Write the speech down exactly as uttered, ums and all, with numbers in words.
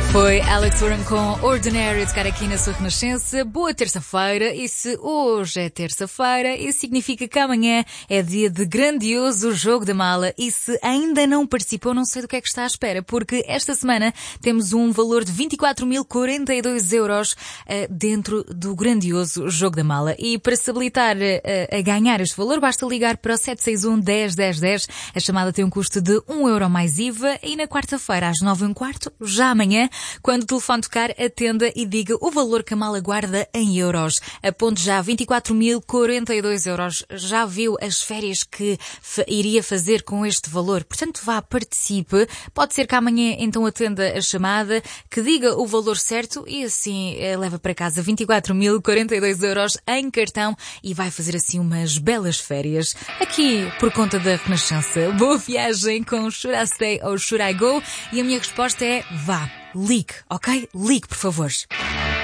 Foi Alex Warren com Ordinary a tocar aqui na sua Renascença. Boa terça-feira, e se hoje é terça-feira, isso significa que amanhã é dia de grandioso Jogo da Mala, e se ainda não participou, não sei do que é que está à espera, porque esta semana temos um valor de vinte e quatro mil e quarenta e dois euros uh, dentro do grandioso Jogo da Mala. E para se habilitar uh, a ganhar este valor, basta ligar para o sete seis um, dez, dez, dez. A chamada tem um custo de um euro mais I V A, e na quarta-feira às nove e um quarto, já amanhã, quando o telefone tocar, atenda e diga o valor que a mala guarda em euros. Aponte já vinte e quatro mil e quarenta e dois euros. Já viu as férias que f- iria fazer com este valor? Portanto, vá, participe. Pode ser que amanhã então atenda a chamada, que diga o valor certo e assim eh, leva para casa vinte e quatro mil e quarenta e dois euros em cartão e vai fazer assim umas belas férias aqui por conta da Renascença. Boa viagem com Should I Stay ou Should I Go? E a minha resposta é vá. Ligue, ok? Ligue, por favor.